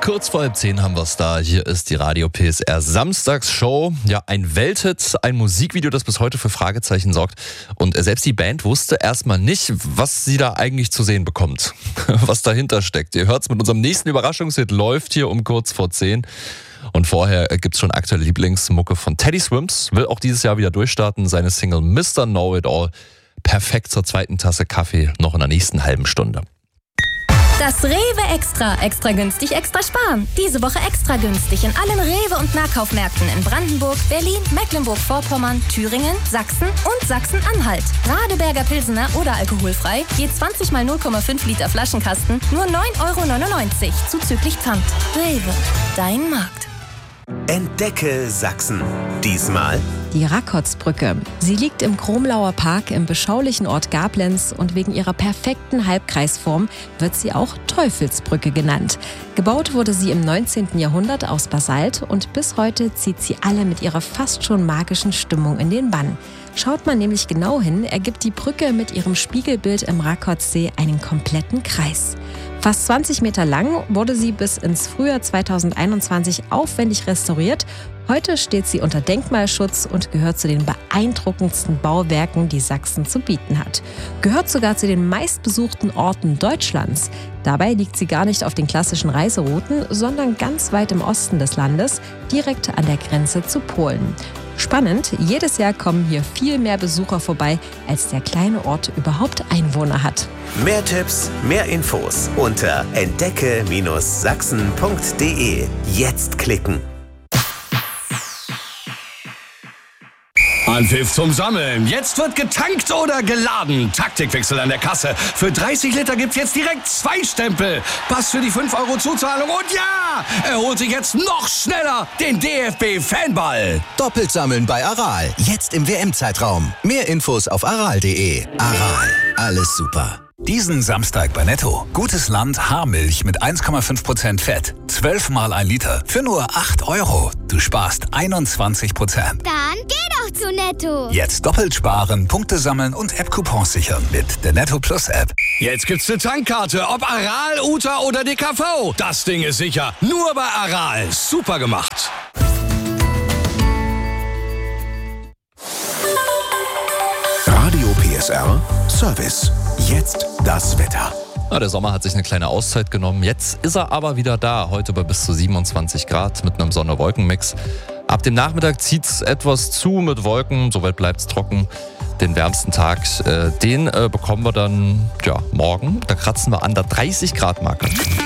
Kurz vor 9:30 haben wir es da. Hier ist die Radio PSR Samstagsshow. Ja, ein Welthit, ein Musikvideo, das bis heute für Fragezeichen sorgt. Und selbst die Band wusste erstmal nicht, was sie da eigentlich zu sehen bekommt. Was dahinter steckt. Ihr hört es mit unserem nächsten Überraschungshit, läuft hier um kurz vor 10. Und vorher gibt's schon aktuelle Lieblingsmucke von Teddy Swims. Will auch dieses Jahr wieder durchstarten. Seine Single Mr. Know It All. Perfekt zur zweiten Tasse Kaffee, noch in der nächsten halben Stunde. Das Rewe Extra. Extra günstig, extra sparen. Diese Woche extra günstig in allen Rewe- und Nahkaufmärkten in Brandenburg, Berlin, Mecklenburg-Vorpommern, Thüringen, Sachsen und Sachsen-Anhalt. Radeberger Pilsener oder alkoholfrei, je 20 mal 0,5 Liter Flaschenkasten, nur 9,99 € zuzüglich Pfand. Rewe, dein Markt. Entdecke Sachsen. Diesmal die Rakotsbrücke. Sie liegt im Kromlauer Park im beschaulichen Ort Gablenz und wegen ihrer perfekten Halbkreisform wird sie auch Teufelsbrücke genannt. Gebaut wurde sie im 19. Jahrhundert aus Basalt und bis heute zieht sie alle mit ihrer fast schon magischen Stimmung in den Bann. Schaut man nämlich genau hin, ergibt die Brücke mit ihrem Spiegelbild im Rakotsee einen kompletten Kreis. Fast 20 Meter lang wurde sie bis ins Frühjahr 2021 aufwendig restauriert. Heute steht sie unter Denkmalschutz und gehört zu den beeindruckendsten Bauwerken, die Sachsen zu bieten hat. Gehört sogar zu den meistbesuchten Orten Deutschlands. Dabei liegt sie gar nicht auf den klassischen Reiserouten, sondern ganz weit im Osten des Landes, direkt an der Grenze zu Polen. Spannend, jedes Jahr kommen hier viel mehr Besucher vorbei, als der kleine Ort überhaupt Einwohner hat. mehr Tipps, mehr Infos unter entdecke-sachsen.de. Jetzt klicken. Anpfiff zum Sammeln. Jetzt wird getankt oder geladen. Taktikwechsel an der Kasse. Für 30 Liter gibt's jetzt direkt 2 Stempel. Pass für die 5 € Zuzahlung. Und ja, er holt sich jetzt noch schneller den DFB-Fanball. Doppelt sammeln bei Aral. Jetzt im WM-Zeitraum. Mehr Infos auf aral.de. Aral. Alles super. Diesen Samstag bei Netto. Gutes Land Haarmilch mit 1,5% Fett. 12 mal 1 Liter. Für nur 8 €. Du sparst 21%. Dann geh doch zu Netto. Jetzt doppelt sparen, Punkte sammeln und App-Coupons sichern mit der Netto Plus App. Jetzt gibt's eine Tankkarte. Ob Aral, Uta oder DKV. Das Ding ist sicher. Nur bei Aral. Super gemacht. Radio PSR Service. Jetzt das Wetter. Ja, der Sommer hat sich eine kleine Auszeit genommen. Jetzt ist er aber wieder da. Heute bei bis zu 27 Grad mit einem Sonne-Wolken-Mix. Ab dem Nachmittag zieht es etwas zu mit Wolken. Soweit bleibt es trocken. Den wärmsten Tag, den bekommen wir dann morgen. Da kratzen wir an der 30-Grad-Marke.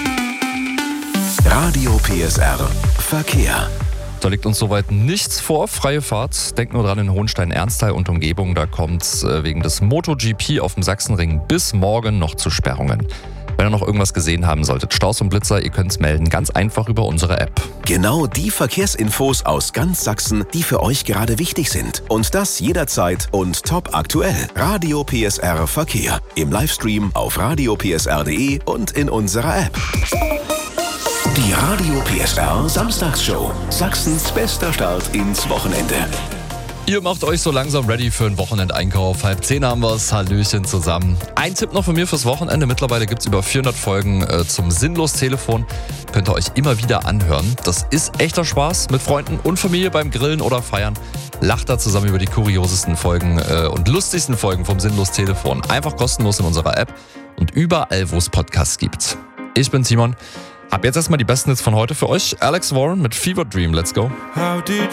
Radio PSR Verkehr. Da liegt uns soweit nichts vor. Freie Fahrt. Denkt nur dran, in Hohenstein-Ernsthal und Umgebung. Da kommt es wegen des MotoGP auf dem Sachsenring bis morgen noch zu Sperrungen. Wenn ihr noch irgendwas gesehen haben solltet, Staus und Blitzer, ihr könnt es melden. Ganz einfach über unsere App. Genau die Verkehrsinfos aus ganz Sachsen, die für euch gerade wichtig sind. Und das jederzeit und top aktuell. Radio PSR Verkehr. Im Livestream auf radiopsr.de und in unserer App. Die Radio PSR Samstagsshow. Sachsens bester Start ins Wochenende. Ihr macht euch so langsam ready für einen Wochenendeinkauf. 9:30 haben wir es. Hallöchen zusammen. Ein Tipp noch von mir fürs Wochenende. Mittlerweile gibt es über 400 Folgen zum Sinnlos-Telefon. Könnt ihr euch immer wieder anhören. Das ist echter Spaß mit Freunden und Familie beim Grillen oder Feiern. Lacht da zusammen über die kuriosesten Folgen und lustigsten Folgen vom Sinnlos-Telefon. Einfach kostenlos in unserer App und überall, wo es Podcasts gibt. Ich bin Simon. Hab jetzt erstmal die besten Hits von heute für euch. Alex Warren mit Fever Dream. Let's go. How did